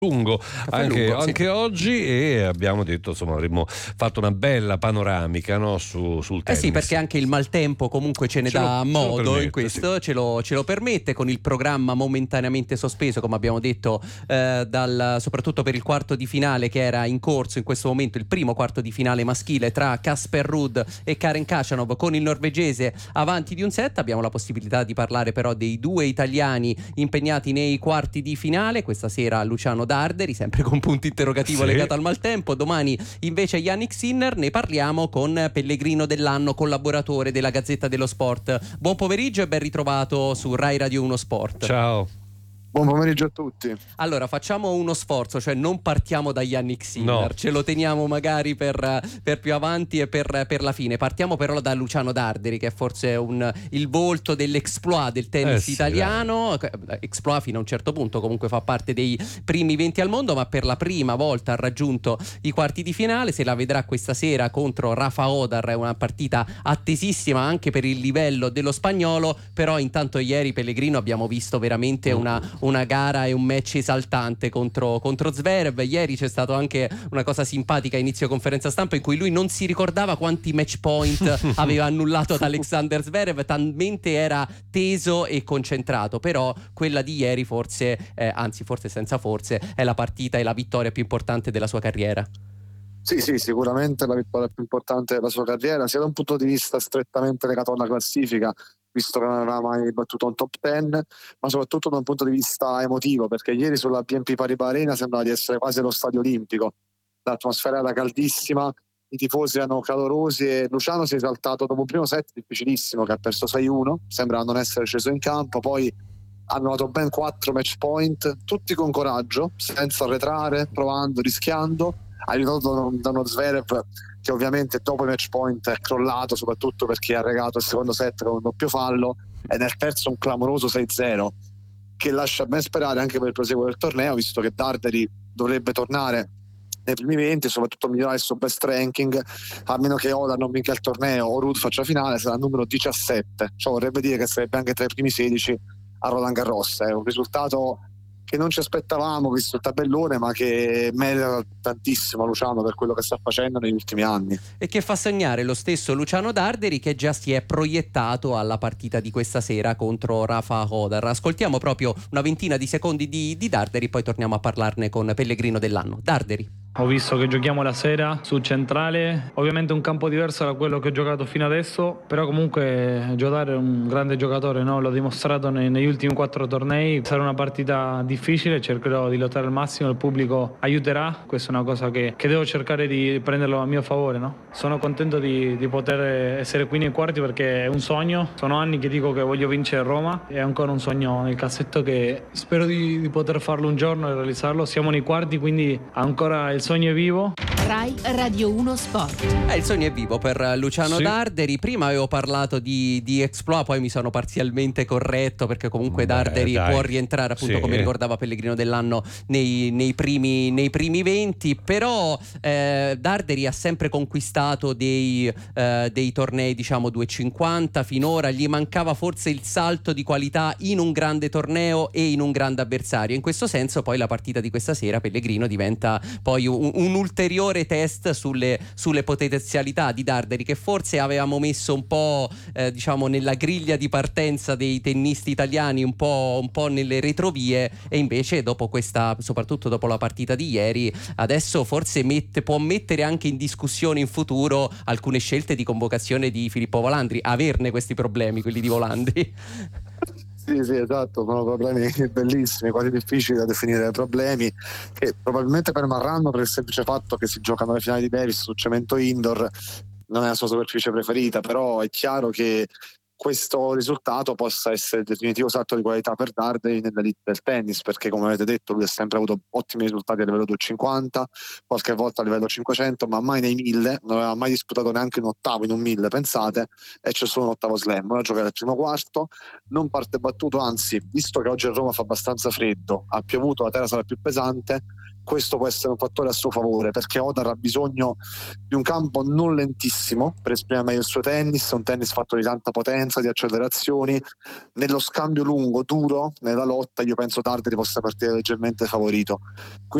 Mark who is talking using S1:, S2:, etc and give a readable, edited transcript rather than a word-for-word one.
S1: lungo
S2: lungo, sì.
S1: anche oggi, e abbiamo detto insomma avremmo fatto una bella panoramica, no, sul tennis.
S2: Sì, perché anche il maltempo comunque ce ne dà modo in questo, sì. ce lo permette, con il programma momentaneamente sospeso, come abbiamo detto, soprattutto per il quarto di finale che era in corso in questo momento, il primo quarto di finale maschile tra Casper Ruud e Karen Khachanov, con il norvegese avanti di un set. Abbiamo la possibilità di parlare però dei due italiani impegnati nei quarti di finale. Questa sera Luciano Darderi, sempre con punto interrogativo legato al maltempo. Domani invece Jannik Sinner. Ne parliamo con Pellegrino Dell'Anno, collaboratore della Gazzetta dello Sport. Buon pomeriggio e ben ritrovato su Rai Radio 1 Sport.
S1: Ciao.
S3: Buon pomeriggio a tutti.
S2: Allora, facciamo uno sforzo, cioè non partiamo da Jannik Sinner,
S1: no.
S2: Ce lo teniamo magari per più avanti e per la fine. Partiamo però da Luciano Darderi, che è forse il volto dell'exploit del tennis italiano. Exploit fino a un certo punto, comunque fa parte dei primi 20 al mondo, ma per la prima volta ha raggiunto i quarti di finale. Se la vedrà questa sera contro Rafa Odar, è una partita attesissima anche per il livello dello spagnolo. Però intanto ieri, Pellegrino, abbiamo visto veramente una gara e un match esaltante contro Zverev. Ieri c'è stato anche una cosa simpatica a inizio conferenza stampa, in cui lui non si ricordava quanti match point aveva annullato ad Alexander Zverev, talmente era teso e concentrato. Però quella di ieri forse senza forse, è la partita e la vittoria più importante della sua carriera.
S3: Sì, sicuramente la vittoria più importante della sua carriera, sia da un punto di vista strettamente legato alla classifica, visto che non aveva mai battuto un top 10, ma soprattutto da un punto di vista emotivo, perché ieri sulla BNP Paribas Arena sembrava di essere quasi allo stadio olimpico. L'atmosfera era caldissima, i tifosi erano calorosi e Luciano si è esaltato dopo un primo set difficilissimo che ha perso 6-1, sembra non essere sceso in campo. Poi hanno dato ben 4 match point, tutti con coraggio, senza arretrare, provando, rischiando, aiutato da uno Zverev che ovviamente dopo i match point è crollato, soprattutto perché ha regato il secondo set con un doppio fallo, e nel terzo un clamoroso 6-0 che lascia ben sperare anche per il proseguo del torneo, visto che Darderi dovrebbe tornare nei primi 20 e soprattutto migliorare il suo best ranking, a meno che Odar non vinca il torneo o Ruud faccia finale. Sarà il numero 17, cioè vorrebbe dire che sarebbe anche tra i primi 16 a Roland Garros. È un risultato che non ci aspettavamo visto il tabellone, ma che merita tantissimo Luciano per quello che sta facendo negli ultimi anni,
S2: e che fa sognare lo stesso Luciano Darderi, che già si è proiettato alla partita di questa sera contro Rafa Odar. Ascoltiamo proprio una ventina di secondi di Darderi, poi torniamo a parlarne con Pellegrino Dell'Anno. Darderi:
S4: ho visto che giochiamo la sera su Centrale, ovviamente un campo diverso da quello che ho giocato fino adesso, però comunque Giodar è un grande giocatore, no? L'ho dimostrato negli ultimi 4 tornei. Sarà una partita difficile, cercherò di lottare al massimo, il pubblico aiuterà, questa è una cosa che devo cercare di prenderlo a mio favore, no? Sono contento di poter essere qui nei quarti, perché è un sogno, sono anni che dico che voglio vincere a Roma, è ancora un sogno nel cassetto che spero di poter farlo un giorno e realizzarlo. Siamo nei quarti, quindi ancora il sogno è vivo.
S5: Rai Radio 1 Sport.
S2: Il sogno è vivo per Luciano Darderi. Prima avevo parlato di exploit, poi mi sono parzialmente corretto, perché comunque Darderi può rientrare, appunto, come ricordava Pellegrino Dell'Anno, nei primi 20. Però Darderi ha sempre conquistato dei tornei, diciamo 250 finora. Gli mancava forse il salto di qualità in un grande torneo e in un grande avversario. In questo senso poi la partita di questa sera, Pellegrino, diventa poi un ulteriore test sulle potenzialità di Darderi, che forse avevamo messo un po' diciamo nella griglia di partenza dei tennisti italiani, un po' nelle retrovie, e invece dopo questa, soprattutto dopo la partita di ieri, adesso forse può mettere anche in discussione in futuro alcune scelte di convocazione di Filippo Volandri, averne questi problemi, quelli di Volandri.
S3: Sì, esatto, sono problemi bellissimi, quasi difficili da definire problemi, che probabilmente permarranno per il semplice fatto che si giocano le finali di Davis su cemento indoor, non è la sua superficie preferita. Però è chiaro che questo risultato possa essere il definitivo salto di qualità per Darderi nell'elite del tennis, perché come avete detto lui ha sempre avuto ottimi risultati a livello 250, qualche volta a livello 500, ma mai nei 1000, non aveva mai disputato neanche un ottavo in un 1000, pensate, e c'è solo un ottavo slam. Ora gioca il primo quarto, non parte battuto, anzi, visto che oggi a Roma fa abbastanza freddo, ha piovuto, la terra sarà più pesante, questo può essere un fattore a suo favore, perché Odar ha bisogno di un campo non lentissimo per esprimere meglio il suo tennis, un tennis fatto di tanta potenza, di accelerazioni. Nello scambio lungo, duro, nella lotta, io penso Darderi possa partire leggermente favorito.